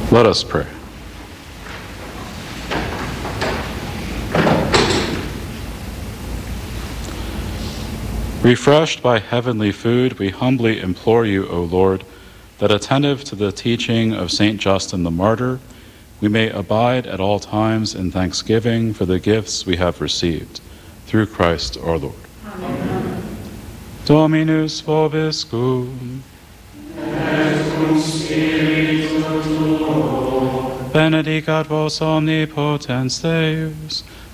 Let us pray. Refreshed by heavenly food, we humbly implore you, O Lord, that attentive to the teaching of St. Justin the Martyr, we may abide at all times in thanksgiving for the gifts we have received. Through Christ our Lord. Amen. Dominus vobiscum. Et cum spiritu tuo. Benedicat vos omnipotens Deus,